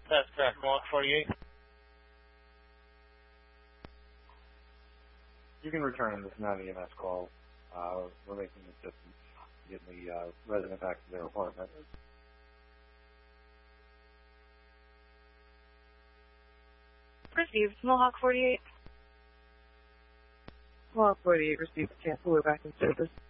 That's correct. Mohawk 48. You can return on this non-EMS call. We're making assistance getting the resident back to their apartment. Received. Mohawk 48. Mohawk 48 received. Cancel. We're back in service.